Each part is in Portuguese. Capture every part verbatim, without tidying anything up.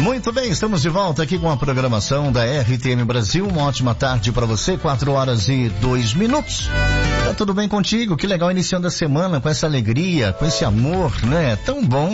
Muito bem, estamos de volta aqui com a programação da R T M Brasil. Uma ótima tarde para você, quatro horas e dois minutos. Tá tudo bem contigo? Que legal iniciando a semana com essa alegria, com esse amor, né? É tão bom,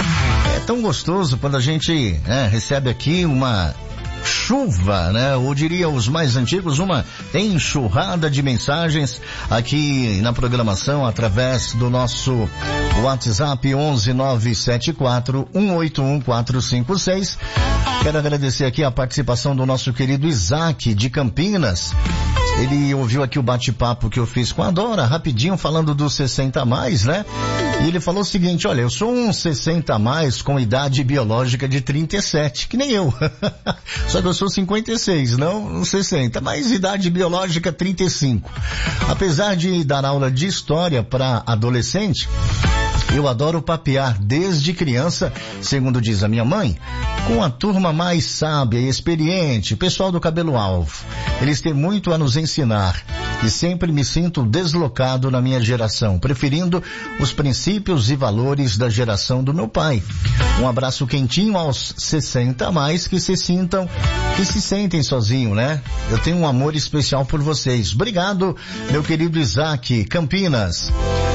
é tão gostoso quando a gente é, recebe aqui uma chuva, né? Ou diria os mais antigos, uma enxurrada de mensagens aqui na programação através do nosso WhatsApp onze nove sete quatro um oito um quatro cinco seis. Quero agradecer aqui a participação do nosso querido Isaac de Campinas. Ele ouviu aqui o bate-papo que eu fiz com a Dora, rapidinho, falando dos sessenta a mais, né? E ele falou o seguinte: olha, eu sou um sessenta a mais com idade biológica de trinta e sete, que nem eu. Só que eu sou cinquenta e seis, não sessenta, mas idade biológica trinta e cinco. Apesar de dar aula de história para adolescente, eu adoro papear desde criança, segundo diz a minha mãe, com a turma mais sábia e experiente, pessoal do cabelo alvo. Eles têm muito a nos ensinar e sempre me sinto deslocado na minha geração, preferindo os princípios e valores da geração do meu pai. Um abraço quentinho aos sessenta a mais que se sintam, que se sentem sozinhos, né? Eu tenho um amor especial por vocês. Obrigado, meu querido Isaac, Campinas.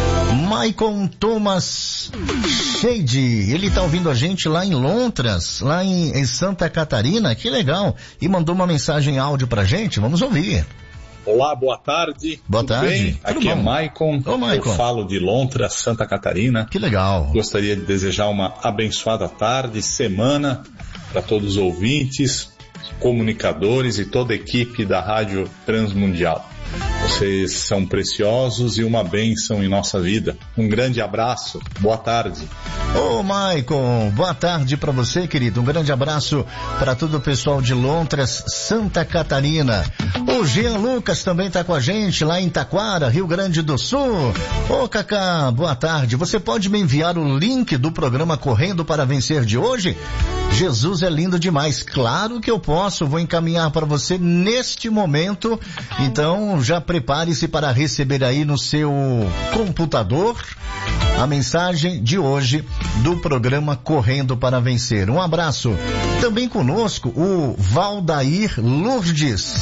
Maicon Thomas Shade, ele tá ouvindo a gente lá em Lontras, lá em, em Santa Catarina, que legal, e mandou uma mensagem áudio pra gente, vamos ouvir. Olá, boa tarde. Boa Tudo tarde. Bem? Aqui é Maicon, Ô, Maicon. Eu falo de Lontras, Santa Catarina. Que legal. Gostaria de desejar uma abençoada tarde, semana, para todos os ouvintes, comunicadores e toda a equipe da Rádio Transmundial. Vocês são preciosos e uma bênção em nossa vida. Um grande abraço, boa tarde. Ô, Maicon, boa tarde para você, querido. Um grande abraço para todo o pessoal de Lontras, Santa Catarina. O Jean Lucas também tá com a gente lá em Taquara, Rio Grande do Sul. Ô, Cacá, boa tarde. Você pode me enviar o link do programa Correndo para Vencer de hoje? Jesus é lindo demais. Claro que eu posso, vou encaminhar para você neste momento. Então, já prepare-se para receber aí no seu computador a mensagem de hoje do programa Correndo para Vencer. Um abraço. Também conosco o Valdair Lourdes,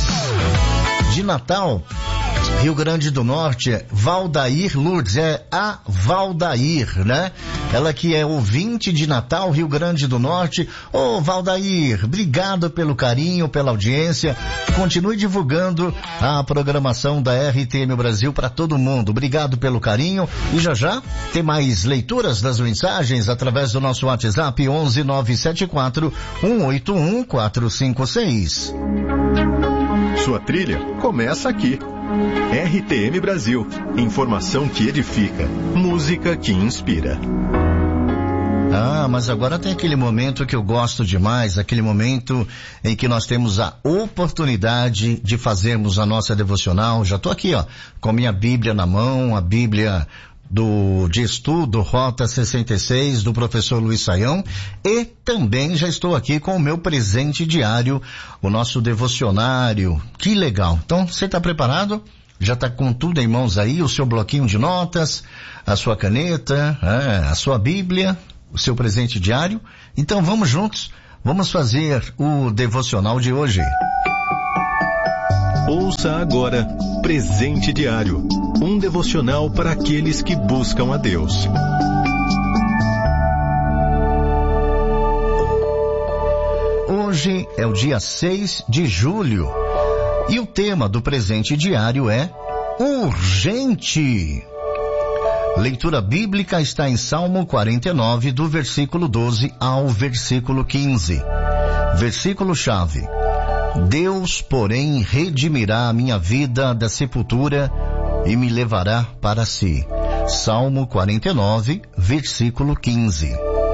de Natal, Rio Grande do Norte. É Valdair Lourdes, é a Valdair, né? Ela que é ouvinte de Natal, Rio Grande do Norte. Ô, Valdair, obrigado pelo carinho, pela audiência. Continue divulgando a programação da R T M Brasil para todo mundo. Obrigado pelo carinho. E já já tem mais leituras das mensagens através do nosso WhatsApp onze nove sete quatro um oito um quatro cinco seis. Sua trilha começa aqui. R T M Brasil. Informação que edifica. Música que inspira. Ah, mas agora tem aquele momento que eu gosto demais, aquele momento em que nós temos a oportunidade de fazermos a nossa devocional. Já tô aqui, ó, com a minha Bíblia na mão, a Bíblia do, de estudo, Rota sessenta e seis, do professor Luiz Saião, e também já estou aqui com o meu presente diário, o nosso devocionário. Que legal. Então, você está preparado? Já está com tudo em mãos aí, o seu bloquinho de notas, a sua caneta, é, a sua Bíblia, o seu presente diário. Então vamos juntos, vamos fazer o devocional de hoje. Ouça agora Presente Diário, um devocional para aqueles que buscam a Deus. Hoje é o dia seis de julho e o tema do presente diário é urgente. Leitura bíblica está em Salmo quarenta e nove, do versículo doze ao versículo quinze. Versículo-chave: Deus, porém, redimirá a minha vida da sepultura e me levará para si. Salmo quarenta e nove, versículo quinze.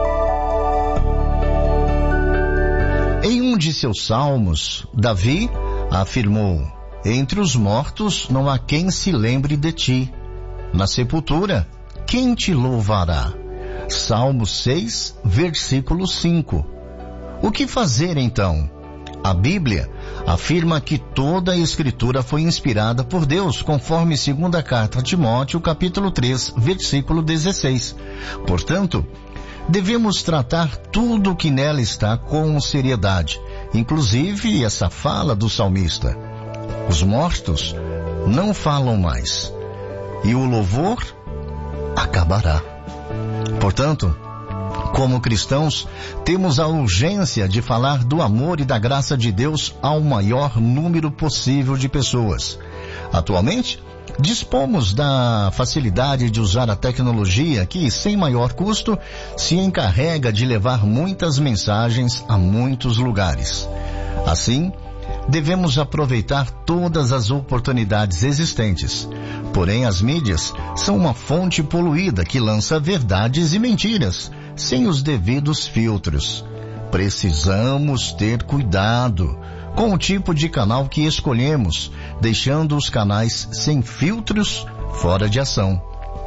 Em um de seus salmos, Davi afirmou: entre os mortos não há quem se lembre de ti. Na sepultura, quem te louvará? Salmo seis, versículo cinco. O que fazer então? A Bíblia afirma que toda a Escritura foi inspirada por Deus, conforme segunda carta a Timóteo, capítulo três, versículo dezesseis. Portanto, devemos tratar tudo que nela está com seriedade, inclusive essa fala do salmista. Os mortos não falam mais, e o louvor acabará. Portanto, como cristãos, temos a urgência de falar do amor e da graça de Deus ao maior número possível de pessoas. Atualmente, dispomos da facilidade de usar a tecnologia que, sem maior custo, se encarrega de levar muitas mensagens a muitos lugares. Assim, devemos aproveitar todas as oportunidades existentes. Porém, as mídias são uma fonte poluída que lança verdades e mentiras, sem os devidos filtros. Precisamos ter cuidado com o tipo de canal que escolhemos, deixando os canais sem filtros fora de ação.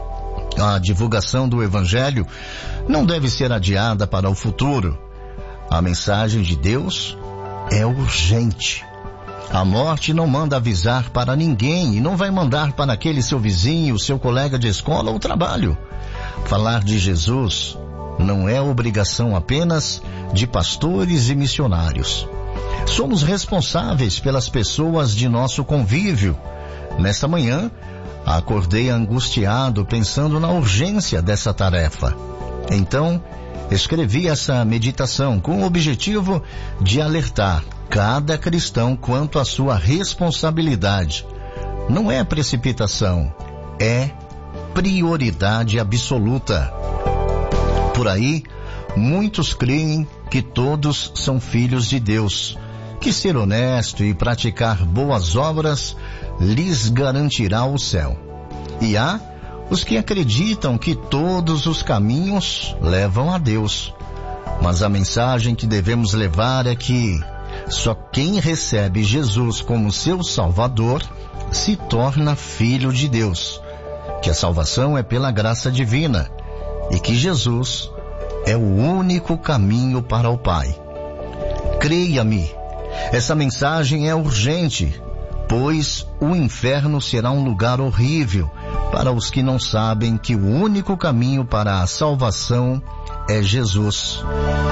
A divulgação do Evangelho não deve ser adiada para o futuro. A mensagem de Deus é urgente. A morte não manda avisar para ninguém e não vai mandar para aquele seu vizinho, seu colega de escola ou trabalho. Falar de Jesus não é obrigação apenas de pastores e missionários. Somos responsáveis pelas pessoas de nosso convívio. Nesta manhã, acordei angustiado pensando na urgência dessa tarefa. Então, escrevi essa meditação com o objetivo de alertar cada cristão quanto à sua responsabilidade. Não é precipitação, é prioridade absoluta. Por aí, muitos creem que todos são filhos de Deus, que ser honesto e praticar boas obras lhes garantirá o céu. E há os que acreditam que todos os caminhos levam a Deus. Mas a mensagem que devemos levar é que só quem recebe Jesus como seu Salvador se torna filho de Deus, que a salvação é pela graça divina e que Jesus é o único caminho para o Pai. Creia-me, essa mensagem é urgente, pois o inferno será um lugar horrível para os que não sabem que o único caminho para a salvação é Jesus.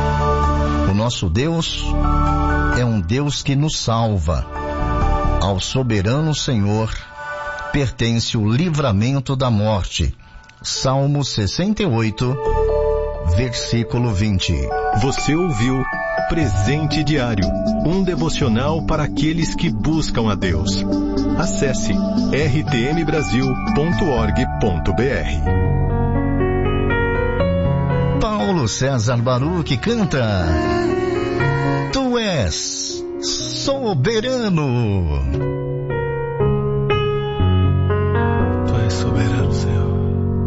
O nosso Deus é um Deus que nos salva. Ao soberano Senhor pertence o livramento da morte. Salmo sessenta e oito, versículo vinte. Você ouviu Presente Diário, um devocional para aqueles que buscam a Deus. Acesse r t m brasil ponto org ponto b r. Paulo César Baruch canta: Tu és soberano.